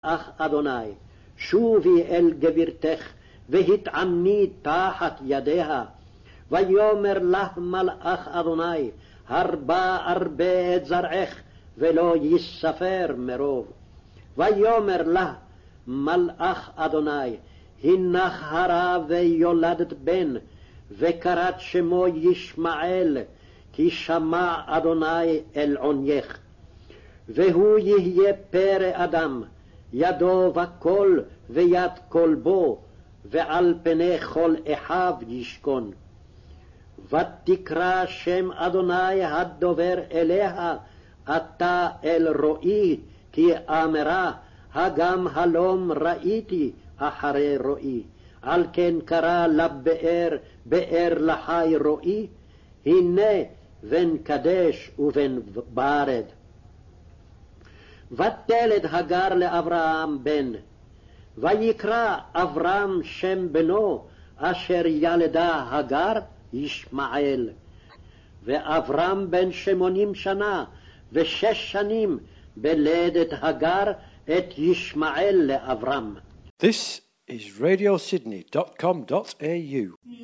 אך אדוני, שובי אל גבירתך, והתעמני תחת ידיה. ויאמר לך מלאך אדוני, ארבה את זרעך, ולא יספר מרוב. ויאמר לה מלאך אדוני, הנך הרה ויולדת בן, וקראת שמו ישמעאל, כי שמע אדוני אל עונייך. והוא יהיה פרא אדם, ידו בכל ויד כלבו, ועל פני כל אחיו ישכון. ותקרא שם אדוני הדובר אליה, אתה אל רואי, כי אמרה, הגם הלום ראיתי אחרי רואי. על כן קרא לבאר, באר לחי רואי, הנה בן קדש ובן ברד. ותלד הגר לאברהם בן, ויקרא אברהם שם בנו, אשר ילדה הגר, ישמעאל. ואברהם בן 80 שנה, ו6 שנים בלדת הגר את ישמעאל לאברהם. This is radiosydney.com.au